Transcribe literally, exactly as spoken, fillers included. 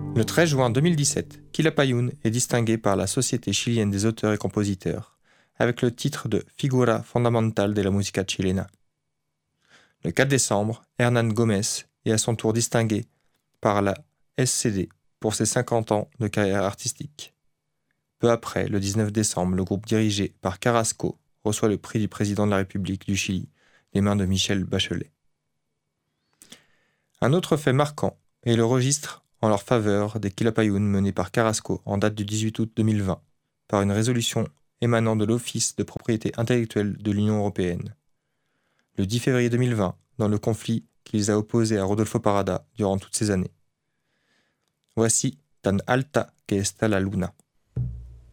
Le treize juin deux mille dix-sept, Quilapayún est distingué par la Société chilienne des auteurs et compositeurs avec le titre de Figura Fundamental de la Música Chilena. Le quatre décembre, Hernán Gómez est à son tour distingué par la S C D pour ses cinquante ans de carrière artistique. Peu après, le dix-neuf décembre, le groupe dirigé par Carrasco reçoit le prix du président de la République du Chili des mains de Michelle Bachelet. Un autre fait marquant est le registre en leur faveur des Quilapayún mené par Carrasco en date du dix-huit août deux mille vingt par une résolution émanant de l'Office de propriété intellectuelle de l'Union européenne. Le dix février deux mille vingt, dans le conflit qui les a opposés à Rodolfo Parada durant toutes ces années. Voici Tan alta que está la luna.